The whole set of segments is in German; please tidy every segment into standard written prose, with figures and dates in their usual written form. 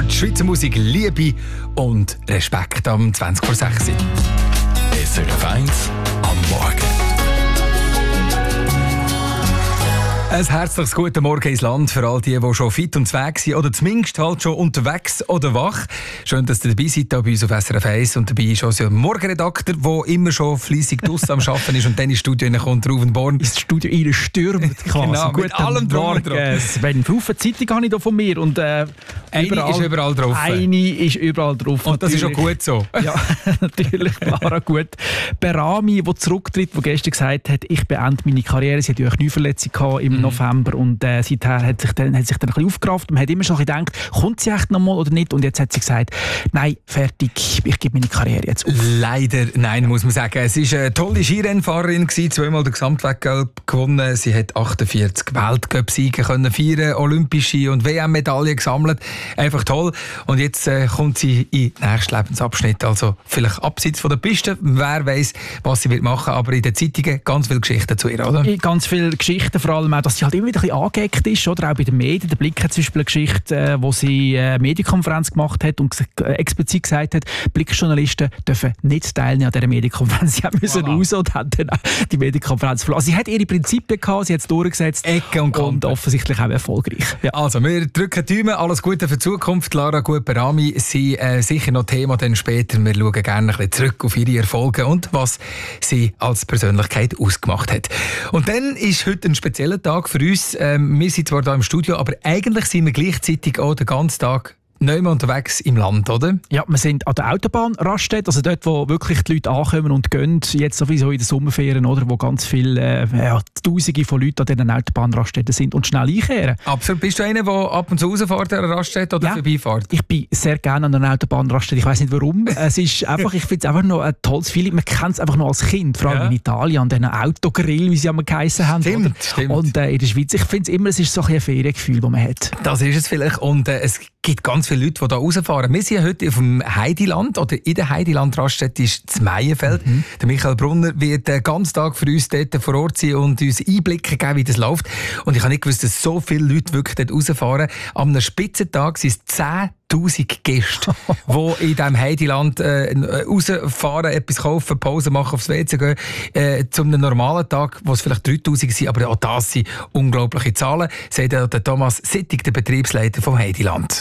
die Schweizer Musik, Liebe und Respekt am 20:06. SRF 1 am Morgen. Ein herzliches guten Morgen ins Land für all die schon fit und weg sind oder zumindest halt schon unterwegs oder wach. Schön, dass ihr dabei seid hier bei uns auf SRF 1 und dabei ist auch ein Morgenredakteur, der immer schon fleissig draussen am Arbeiten ist und dann ins Studio kommt, Ruven Born. Ins Studio reinstürmt quasi. Genau, mit allem drum. Sven, Haufen Zeitung habe ich hier von mir und eine ist überall drauf. Eine ist überall drauf. Und das ist auch gut so. Ja, natürlich, Clara, gut. Berami, der zurücktritt, der gestern gesagt hat, ich beende meine Karriere. Sie hatte ja eine Knieverletzung im November und seither hat sich dann ein bisschen aufgerafft. Man hat immer schon gedacht, kommt sie echt noch mal oder nicht? Und jetzt hat sie gesagt, nein, fertig, ich gebe meine Karriere jetzt auf. Leider nein, muss man sagen. Es war eine tolle Skirennfahrerin, zweimal den Gesamtweltcup gewonnen. Sie hat 48 Weltcup-Siege feiern, olympische und WM-Medaillen gesammelt. Einfach toll. Und jetzt kommt sie in den nächsten Lebensabschnitt. Also vielleicht abseits von der Piste. Wer weiß, was sie machen wird. Aber in den Zeitungen ganz viele Geschichten zu ihr, oder? Ganz viele Geschichten, vor allem auch, dass sie halt immer wieder ein bisschen angeeckt ist. Oder auch bei den Medien. Der Blick hat zum Beispiel eine Geschichte, wo sie eine Medienkonferenz gemacht hat und explizit gesagt hat, Blickjournalisten dürfen nicht teilnehmen an dieser Medienkonferenz. Sie müssen raus und haben dann die Medienkonferenz verlassen. Sie hat ihre Prinzipien gehabt, sie hat es durchgesetzt. Ecke und offensichtlich auch erfolgreich. Ja. Also, wir drücken die Daumen. Alles Gute für die Zukunft. Lara Gut-Berami, Sie sicher noch Thema dann später. Wir schauen gerne ein bisschen zurück auf Ihre Erfolge und was sie als Persönlichkeit ausgemacht hat. Und dann ist heute ein spezieller Tag für uns. Wir sind zwar hier im Studio, aber eigentlich sind wir gleichzeitig auch den ganzen Tag neu unterwegs im Land, oder? Ja, wir sind an der Autobahnraststätte, also dort, wo wirklich die Leute ankommen und gehen, jetzt sowieso in den Sommerferien, oder, wo ganz viele, Tausende von Leuten an diesen Autobahnraststätten sind und schnell einkehren. Absolut. Bist du einer, der ab und zu rausfährt an einer Raststätte oder vorbeifährt? Ich bin sehr gerne an einer Autobahnraststätte. Ich weiss nicht warum. Es ist einfach, ich finde es einfach noch ein tolles Feeling. Man kennt es einfach noch als Kind, vor allem in Italien, an diesen Autogrill, wie sie einmal geheissen haben. Stimmt. Und in der Schweiz, ich finde es immer, es ist so ein Feriengefühl, das man hat. Das ist es vielleicht. Und es gibt ganz viele Leute, die hier rausfahren. Wir sind heute auf dem Heidiland, oder in der Heidiland-Raststätte ist das Meienfeld. Der Michael Brunner wird den ganzen Tag für uns dort vor Ort sein und uns Einblicke geben, wie das läuft. Und ich habe nicht gewusst, dass so viele Leute wirklich dort rausfahren. Am einem Spitzentag sind es 10'000 Gäste, die in diesem Heidiland rausfahren, etwas kaufen, Pause machen, aufs WC gehen. Zu einem normalen Tag, wo es vielleicht 3'000 sind, aber auch das sind unglaubliche Zahlen, sagt der Thomas Sittig, der Betriebsleiter vom Heidiland.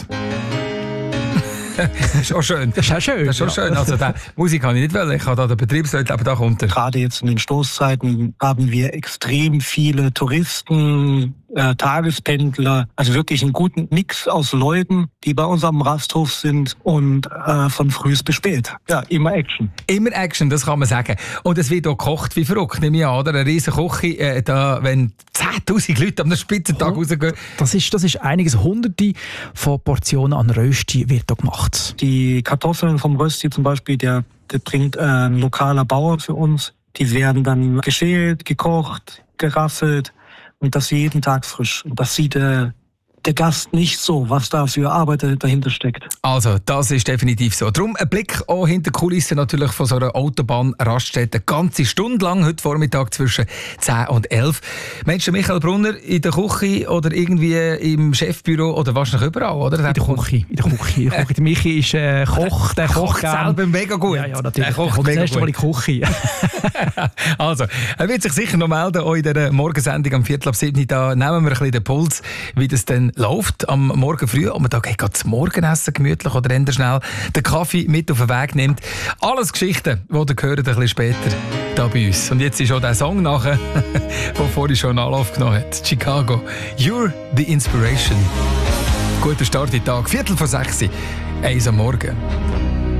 Das ist auch schön. Das ist auch schön. Das ist auch schön. Also, die Musik kann ich nicht wollen. Ich habe da den Betriebsleiter, aber da kommt er. Gerade jetzt in den Stoßzeiten haben wir extrem viele Touristen, Tagespendler, also wirklich einen guten Mix aus Leuten, die bei uns am Rasthof sind und von früh bis spät. Ja, immer Action. Immer Action, das kann man sagen. Und es wird auch gekocht wie verrückt, nehme ich an, oder? Eine riesen Küche, da, wenn 10'000 Leute am Spitzentag rausgehen. Das ist einiges. Hunderte von Portionen an Rösti wird da gemacht. Die Kartoffeln vom Rösti zum Beispiel, der bringt ein lokaler Bauer für uns. Die werden dann geschält, gekocht, geraffelt. Und das jeden Tag frisch. Und das sieht der Gast nicht so, was da für Arbeit dahinter steckt. Also, das ist definitiv so. Darum ein Blick auch hinter die Kulissen natürlich von so einer Autobahnraststätte. Eine ganze Stunde lang, heute Vormittag zwischen 10 und 11. Meinst du Michael Brunner in der Küche oder irgendwie im Chefbüro oder wahrscheinlich überall, oder? In der Küche. Der Michi ist Koch. Der kocht selber mega gut. Ja, natürlich. Der kocht mega das erste Mal in die Küche. Also, er wird sich sicher noch melden, auch in dieser Morgensendung am 6:45. Da nehmen wir ein bisschen den Puls, wie das dann läuft am Morgen früh, ob man da geht das Morgenessen gemütlich oder eher schnell den Kaffee mit auf den Weg nimmt. Alles Geschichten, die ihr gehört, ein bisschen später da bei uns. Und jetzt ist auch der Song nachher, den vorhin schon Anlauf genommen hat. Chicago, You're the Inspiration. Guter Start in den Tag, 5:45, 1 am Morgen.